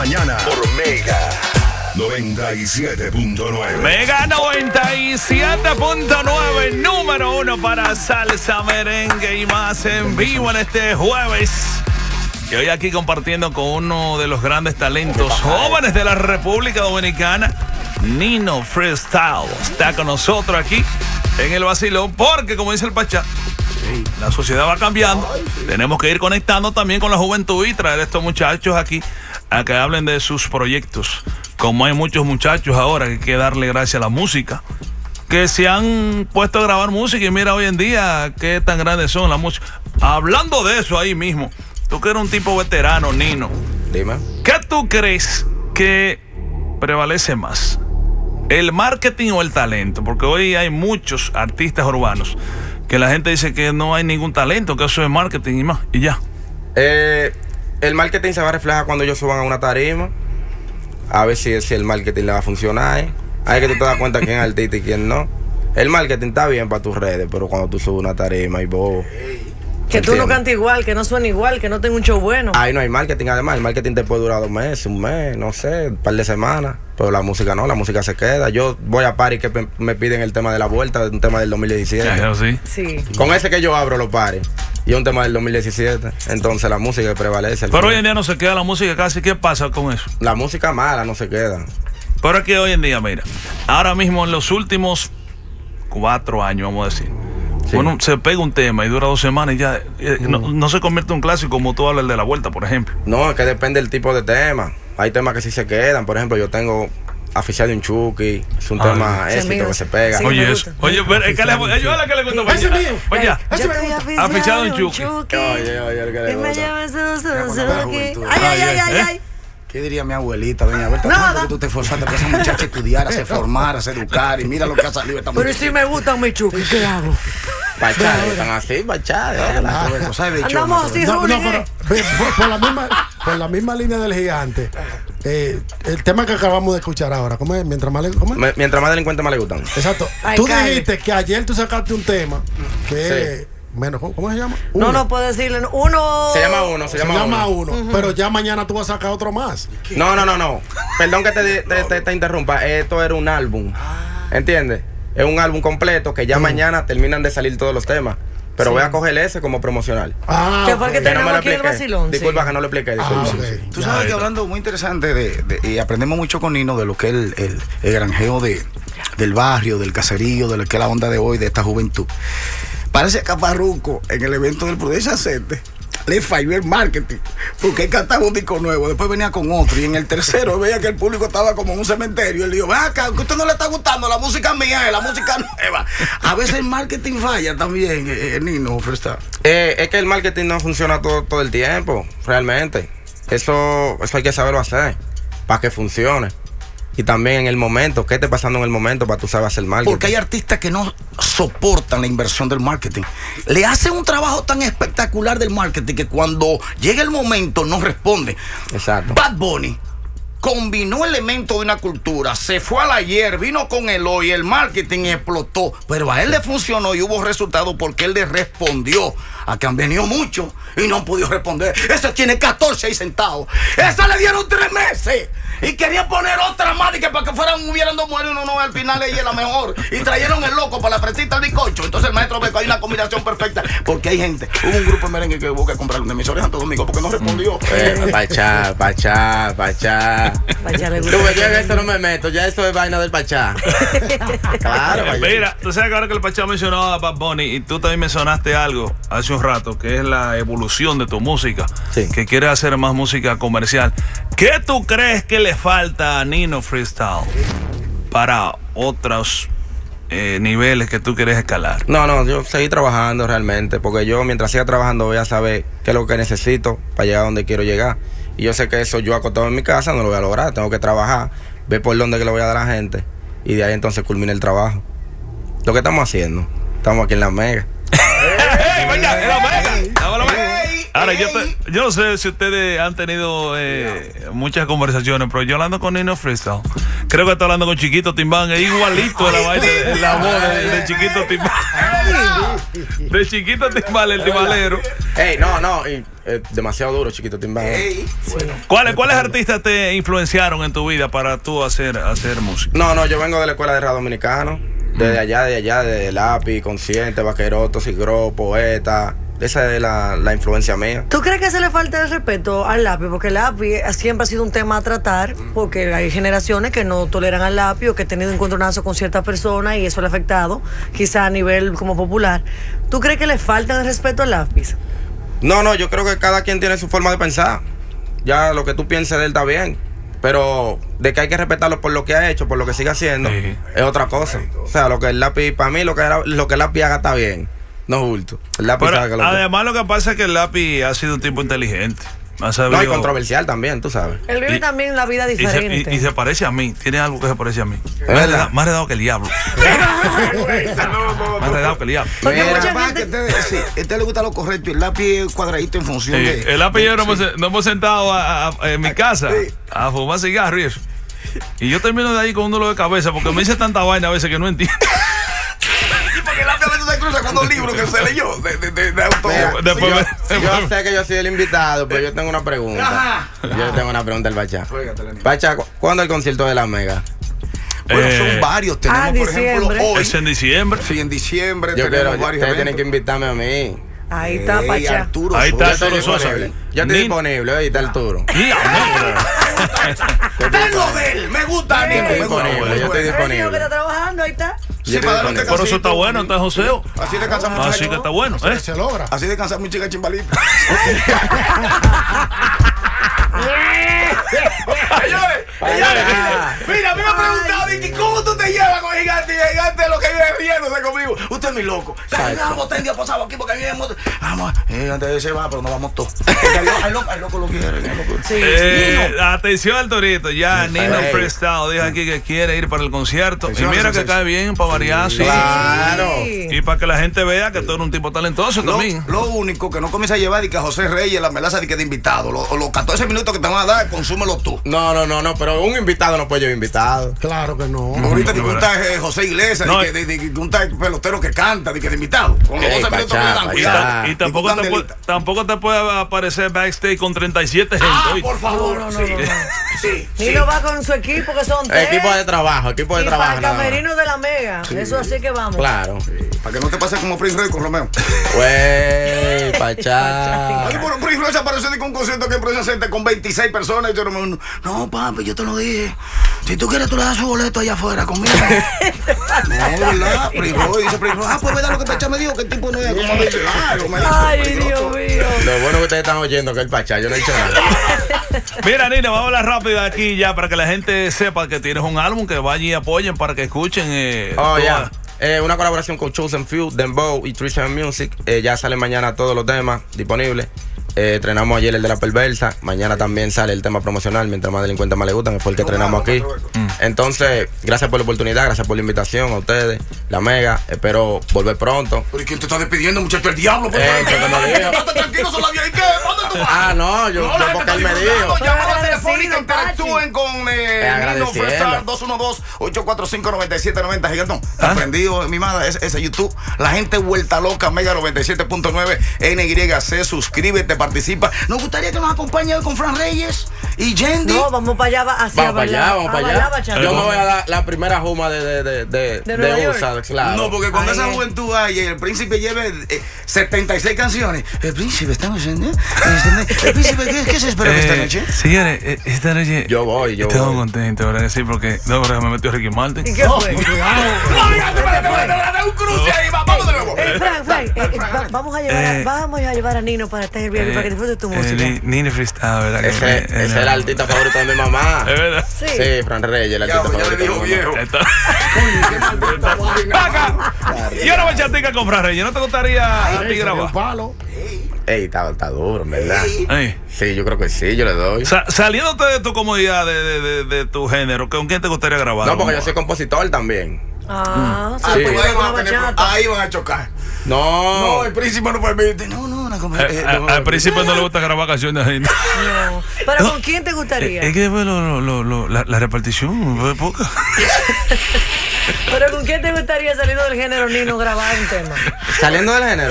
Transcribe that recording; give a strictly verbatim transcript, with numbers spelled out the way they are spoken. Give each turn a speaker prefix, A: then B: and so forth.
A: Mañana por Mega noventa y siete punto nueve.
B: Mega noventa y siete punto nueve, número uno para salsa, merengue y más en vivo en este jueves. Y hoy aquí compartiendo con uno de los grandes talentos jóvenes de la República Dominicana, Nino Freestyle. Está con nosotros aquí en el vacilón porque, como dice el Pachá, la sociedad va cambiando. Tenemos que ir conectando también con la juventud y traer a estos muchachos aquí a que hablen de sus proyectos. Como hay muchos muchachos ahora que hay que darle gracias a la música, que se han puesto a grabar música y mira hoy en día qué tan grandes son las músicas. Hablando de eso ahí mismo, tú que eres un tipo veterano, Nino.
C: Dime.
B: ¿Qué tú crees que prevalece más? ¿El marketing o el talento? Porque hoy hay muchos artistas urbanos que la gente dice que no hay ningún talento, que eso es marketing y más, y ya.
C: Eh, el marketing se va a reflejar cuando ellos suban a una tarima. A ver si, si el marketing le va a funcionar. ¿eh? Ahí que tú te das cuenta quién es artista y quién no. El marketing está bien para tus redes, pero cuando tú subes una tarima y vos...
D: Que tú no cantes igual, que no suene igual, que no tenga un show bueno.
C: Ahí no hay marketing, además. El marketing te puede durar dos meses, un mes, no sé, un par de semanas. Pero la música no, la música se queda. Yo voy a paris que me piden el tema de la vuelta, un tema del dos mil diecisiete.
B: Claro, sí.
D: Sí.
C: Con ese que yo abro los paris. Y es un tema del dos mil diecisiete. Entonces la música prevalece.
B: Pero hoy en día no se queda la música casi. ¿Qué pasa con eso?
C: La música mala no se queda.
B: Pero es que hoy en día, mira, ahora mismo en los últimos cuatro años, vamos a decir, sí. Uno se pega un tema y dura dos semanas y ya eh, mm. no, no se convierte en un clásico como tú hablas el de la vuelta, por ejemplo.
C: No, es que depende del tipo de tema. Hay temas que sí se quedan. Por ejemplo, yo tengo Aficionado de un Chucky. Es un ah, tema sí, éxito que se pega.
B: Sí, oye, eso. Oye, pero es que le ayuda a la que le gustó.
E: Ese mío.
B: Oye,
D: Aficionado
B: de un Chucky.
C: Oye, oye, el que le gusta.
D: Ay, ay, ay, ay, ay.
E: ¿Qué diría mi abuelita? Doña Berta, ¿cómo que tú te esforzaste para esa muchacha estudiara, se formara, se educara y mira lo que ha salido esta muchacha?
D: Pero si me gustan mis Chucky, ¿qué hago?
C: Bachá, están así, bachá.
D: Andamos así,
E: no, no, pero por, por, la misma, por la misma línea del gigante, eh, el tema que acabamos de escuchar ahora, ¿cómo es? Mientras más, le, ¿cómo es?
C: Mientras más delincuentes más le gustan.
E: Exacto.
D: Ay,
E: tú
D: calle.
E: dijiste que ayer tú sacaste un tema que
C: sí.
E: es... Menos, ¿cómo, ¿Cómo se llama?
D: Uno. No, no puedo decirle. Uno.
C: Se llama uno, se,
E: se
C: llama,
E: llama
C: uno.
E: uno. Uh-huh. Pero ya mañana tú vas a sacar otro más.
C: No, no, no, no. Perdón que te, te, te, te interrumpa. Esto era un álbum. ¿Entiendes? Es un álbum completo que ya uh-huh. mañana terminan de salir todos los temas. Pero sí. voy a coger ese como promocional.
D: Ah, que porque
C: okay.
D: tenemos
C: no
D: aquí el vacilón.
C: Disculpa
D: sí.
C: que no lo expliqué.
E: Ah, okay. Tú sabes que hablando muy interesante de, de, y aprendemos mucho con Nino de lo que es el, el, el granjeo de, del barrio, del caserío, de lo que es la onda de hoy, de esta juventud. Parece que a Farruko en el evento del Prudencia Center le falló el marketing, porque él cantaba un disco nuevo, después venía con otro, y en el tercero veía que el público estaba como en un cementerio. Él dijo, ven acá, que a usted no le está gustando la música mía, es la música nueva. A veces el marketing falla también, eh, Nino Freestyle.
C: Eh, es que el marketing no funciona todo, todo el tiempo, realmente. Eso, eso hay que saberlo hacer, para que funcione. Y también en el momento, ¿qué está pasando en el momento para tú saber hacer marketing?
E: Porque hay artistas que no soportan la inversión del marketing. Le hacen un trabajo tan espectacular del marketing que cuando llega el momento no responde.
C: Exacto.
E: Bad Bunny combinó elementos de una cultura, se fue al ayer, vino con el hoy, el marketing explotó, pero a él le funcionó y hubo resultados porque él le respondió. A que han venido muchos y no han podido responder. Ese tiene catorce ahí sentados. Esa le dieron tres meses y querían poner otra más y que para que fueran, hubieran dos mujeres, uno no, al final ella es la mejor. Y trajeron el loco para la fresita al bizcocho. Entonces el maestro ve que hay una combinación perfecta. Porque hay gente, hubo un grupo de merengue que hubo que comprar una emisora en Santo Domingo porque no respondió.
C: Eh, Pachá, Pachá, Pachá.
D: Pachá le gusta.
C: Tú ves, yo en esto no me meto, ya esto es vaina del Pachá. Claro, Pachá.
B: Mira, tú sabes que ahora que el Pachá mencionó a Bad Bunny y tú también mencionaste algo hace un rato, que es la evolución de tu música,
C: sí.
B: que quieres hacer más música comercial. ¿Qué tú crees que le falta a Nino Freestyle para otros eh, niveles que tú quieres escalar?
C: No, no, yo seguí trabajando realmente, porque yo mientras siga trabajando voy a saber qué es lo que necesito para llegar a donde quiero llegar. Y yo sé que eso yo acostado en mi casa no lo voy a lograr, tengo que trabajar, ver por dónde que le voy a dar a la gente y de ahí entonces culmina el trabajo. Lo que estamos haciendo, estamos aquí en la Mega.
B: ¡Ey, vaya! ¡En la Mega! ¡En la Mega! Ahora, yo, te, yo no sé si ustedes han tenido eh, muchas conversaciones, pero yo hablando con Nino Freestyle, creo que está hablando con Chiquito Timbán, es igualito de la vaina, de la voz de, de Chiquito Timbán. De Chiquito Timbán, el timbalero.
C: Ey, no, no, y, eh, demasiado duro, Chiquito Timbán.
E: Ey, bueno.
B: ¿Cuáles, ¿Cuáles artistas te influenciaron en tu vida para tú hacer, hacer música?
C: No, no, yo vengo de la escuela de rap dominicano, desde allá, de allá, de Lápiz, Consciente, Vaqueroto, Sigro, Poeta. Esa es la, la influencia mía.
D: ¿Tú crees que se le falta el respeto al lápiz? Porque el lápiz siempre ha sido un tema a tratar, porque hay generaciones que no toleran al lápiz o que han tenido encontronazos con ciertas personas y eso le ha afectado, quizá a nivel como popular. ¿Tú crees que le falta el respeto al lápiz?
C: No, no, yo creo que cada quien tiene su forma de pensar. Ya lo que tú pienses de él está bien. Pero de que hay que respetarlo por lo que ha hecho, por lo que sigue haciendo, sí, es otra cosa. O sea, lo que el lápiz, para mí, lo que, era, lo que el lápiz haga está bien. No bulto. El lápiz
B: Pero,
C: sabe que lo
B: además, lo que pasa es que el lápiz ha sido un tipo inteligente.
C: No, y controversial también, tú sabes.
D: Él vive
B: y,
D: también la vida diferente.
B: Y se, y, y se parece a mí. Tiene algo que se parece a mí. Más redado, más redado que el diablo. Más redado que el diablo.
E: Porque Mira, mucha gente... que a sí, este le gusta lo correcto y el lápiz cuadradito en función sí, de...
B: El lápiz y yo nos hemos, no hemos sentado a, a, a, en mi casa sí, a fumar cigarro y eso. Y yo termino de ahí con un dolor de cabeza porque me dice tanta vaina a veces que no entiendo.
E: Porque el lápiz a veces se cruza con dos libros que se leyó de, de, de, de autor.
C: Mira, Después, yo, me, yo sé que yo soy el invitado, pero yo tengo una pregunta. Ajá. Yo tengo una pregunta al Pachá. Pachá, ¿cuándo el concierto de la Mega?
E: Bueno, eh, son varios. Tenemos,
D: ah,
E: por ejemplo, hoy.
B: ¿Es en diciembre?
E: Sí, en diciembre
C: yo
E: tenemos
C: quiero,
E: varios.
C: Ustedes tienen que invitarme a mí.
D: Ahí está, hey, Pachá.
E: Arturo
B: Ahí está
C: Arturo
B: Sosa.
C: Yo estoy disponible, ahí está Arturo.
E: Tengo de él, me gusta.
C: Yo estoy disponible, yo estoy disponible.
D: que está trabajando, ahí está.
B: Sí, por eso está bueno, está Joseo.
E: Así de cansar mucho.
B: Así que está bueno, ¿eh?
E: Se logra. Así de cansar mucho chica chimbalita. Señores, mira, a mí me ha preguntado, ¿y cómo tú te llevas con Gigante? Y Gigante lo que viene riéndose conmigo. Usted es mi loco. Vamos, tendido pasado aquí porque a mí me... Vamos, Gigante se va, pero no vamos todos. El loco, el loco lo quiere.
D: Sí.
B: Eh, atención al Torito, ya Nino Freestyle dijo aquí que quiere ir para el concierto. Y mira que cae bien para variar, sí.
C: Claro.
B: Y para que la gente vea que tú eres un tipo talentoso
E: lo,
B: también.
E: Lo único que no comienza a llevar y que a José Reyes la melaza de que de invitado. Los, los catorce minutos que te van a dar, consúmelo tú.
C: No, no, no, no, pero un invitado no puede llevar invitado.
E: Claro que no. no ahorita te preguntas eh, José Iglesias, no, de, de, de, de un pelotero que canta, de que de invitado. Con los doce minutos que le dan, cuidado.
B: Y, y tampoco, te puede, tampoco te puede aparecer backstage con treinta y siete gente.
E: Ah, por favor.
D: No, no,
E: sí.
D: no, no, no.
E: Sí,
D: Nino
E: sí.
D: va con su equipo, que son tres.
C: Equipo de trabajo, equipo de
D: y
C: trabajo.
D: Para el camerino de la Mega. Sí. Eso así que vamos.
C: Claro.
E: Sí. Para que no te pase como Prince Roy con Romeo.
C: Güey, Pachá.
E: Aquí por Prince Roy se apareció de un concierto que presenta con veintiséis personas y yo no, no, papi, yo te lo dije. Si tú quieres, tú le das su boleto allá afuera conmigo. No, ¿verdad? Prince Roy dice Prince Roy. Ah, pues verdad lo que Pachá me dijo, que el tipo no es como me dice.
D: Ay, Dios mío.
C: Lo bueno que ustedes están oyendo que el Pachá, yo no he dicho nada.
B: Mira, Nino, vamos a hablar rápido aquí ya para que la gente sepa que tienes un álbum, que vayan y apoyen para que escuchen. Eh,
C: oh, ya. Yeah. Eh, una colaboración con Chosen Few, Dembow y Trisha Music. Eh, ya salen mañana todos los temas disponibles. Eh, estrenamos ayer el de La Perversa. Mañana también sale el tema promocional, Mientras Más Delincuentes Más Le Gustan, que fue el que estrenamos aquí. Mm. Entonces, gracias por la oportunidad, gracias por la invitación a ustedes, La Mega. Espero volver pronto.
E: ¿Pero quién te está despidiendo, muchacho? El diablo.
C: Eh, ¿qué te me dijo?
E: Estate tranquilo, solo había. ¿Y qué? ¿Dónde tú vas?
C: Ah, no, yo, no, yo porque él me dijo.
E: Llamada telefónica, interactúen con eh, Nino Freestyle dos uno dos, ocho cuatro cinco, nueve siete nueve cero. Gigantón, ¿ah? Aprendido, mi madre, ese, ese YouTube. La gente vuelta loca, Mega noventa y siete punto nueve, N Y C. Suscríbete, participa. Nos gustaría que nos acompañe hoy con Fran Reyes y Yendi.
D: No, vamos para allá, hacia
C: vamos para allá, vamos para allá. allá yo me voy a dar la primera juma de de de de,
D: de,
C: de U S A, claro.
E: No, porque cuando Ay, esa juventud hay, el príncipe lleve eh, setenta y seis canciones. El príncipe, estamos en el príncipe, ¿qué, qué se espera eh, esta noche?
B: Señores, eh, esta noche
C: yo voy, yo
B: estoy
C: voy.
B: contento, ¿verdad? Sí, porque no, porque me metió Ricky Martin.
D: ¿Y qué fue?
E: No, un cruce ahí, vamos de nuevo.
D: Eh, Frank, Frank, eh, eh, va, vamos a llevar,
B: eh,
D: a, vamos a llevar a Nino para estar bien, eh, para que disfrute tu música.
B: Eh, Nino Freestyle, ¿verdad?
C: Ese,
B: que,
C: ese es el artista favorito de mi mamá.
B: ¿Es verdad?
D: Sí,
C: sí, Fran Reyes, el artista
E: ya,
C: favorito.
E: Ya le dijo viejo.
B: Acá. Y ahora me chatica con Fran Reyes. ¿No te gustaría a ti grabar?
C: Ey, está, está duro, ¿verdad?
B: Ey.
C: Sí, yo creo que sí, yo le doy.
B: Sa saliéndote de tu comodidad, de, de, de, de tu género, ¿con quién te gustaría grabar?
C: No, porque yo soy compositor también.
D: Ah,
E: sí. Ah, pues ahí, van a tener, ahí van a chocar.
C: No.
E: No, el príncipe no permite. No, no, no. eh,
B: A- a- Al principio no le gusta grabar canciones de gente.
D: No. ¿Pero con quién te gustaría?
B: Es que después lo- lo- lo- lo- la, la repartición es poca.
D: ¿Pero con quién te gustaría, saliendo del género Nino, grabar un tema?
C: Saliendo del género.